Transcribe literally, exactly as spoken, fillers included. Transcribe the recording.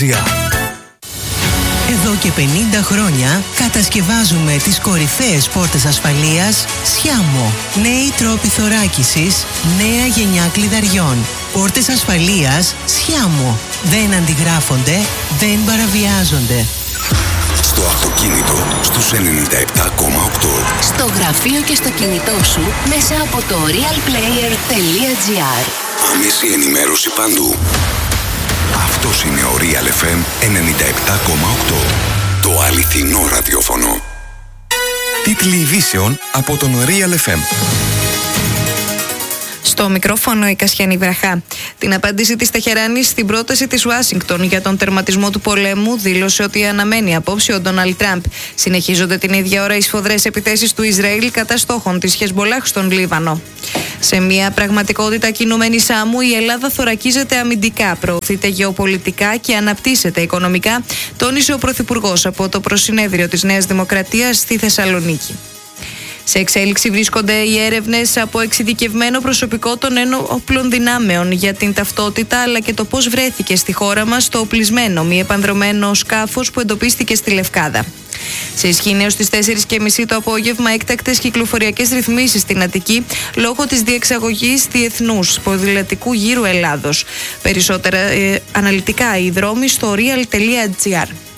Εδώ και πενήντα χρόνια κατασκευάζουμε τις κορυφαίες πόρτες ασφαλείας Σιάμο. Νέοι τρόποι θωράκισης, νέα γενιά κλειδαριών. Πόρτες ασφαλείας Σιάμο. Δεν αντιγράφονται, δεν παραβιάζονται. Στο αυτοκίνητο στους ενενήντα επτά κόμμα οκτώ. Στο γραφείο και στο κινητό σου μέσα από το real player τελεία gr. Άμεση ενημέρωση παντού. Αυτός είναι ο Real εφ εμ ενενήντα επτά κόμμα οκτώ. Το αληθινό ραδιόφωνο. Τίτλοι ειδήσεων από τον Real εφ εμ. Στο μικρόφωνο η Κασιανή Βραχά. Την απάντηση της Τεχεράνης στην πρόταση της Ουάσιγκτον για τον τερματισμό του πολέμου δήλωσε ότι αναμένει απόψε ο Ντόναλντ Τραμπ. Συνεχίζονται την ίδια ώρα οι σφοδρές επιθέσεις του Ισραήλ κατά στόχων της Χεσμπολάχ στον Λίβανο. Σε μια πραγματικότητα κινούμενη σάμου, η Ελλάδα θωρακίζεται αμυντικά, προωθείται γεωπολιτικά και αναπτύσσεται οικονομικά, τόνισε ο Πρωθυπουργός από το προσυνέδριο της Νέας Δημοκρατίας στη Θεσσαλονίκη. Σε εξέλιξη βρίσκονται οι έρευνες από εξειδικευμένο προσωπικό των ένοπλων δυνάμεων για την ταυτότητα αλλά και το πώς βρέθηκε στη χώρα μας το οπλισμένο μη επανδρωμένο σκάφος που εντοπίστηκε στη Λευκάδα. Σε ισχύ έως τις τέσσερις και μισή το απόγευμα έκτακτες κυκλοφοριακές ρυθμίσεις στην Αττική λόγω της διεξαγωγής διεθνούς ποδηλατικού γύρου Ελλάδος. Περισσότερα ε, αναλυτικά οι δρόμοι στο real τελεία gr.